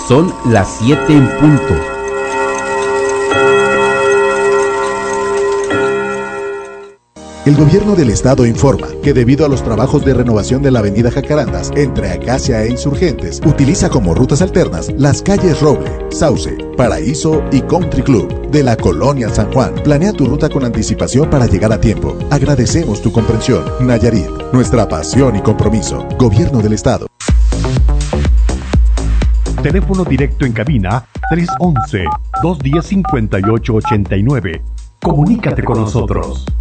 Son las 7 en punto. El gobierno del estado informa que debido a los trabajos de renovación de la avenida Jacarandas entre Acacia e Insurgentes, utiliza como rutas alternas las calles Roble, Sauce, Paraíso y Country Club de la Colonia San Juan. Planea tu ruta con anticipación para llegar a tiempo. Agradecemos tu comprensión. Nayarit, nuestra pasión y compromiso. Gobierno del estado. Teléfono directo en cabina 311-210-5889. Comunícate con nosotros.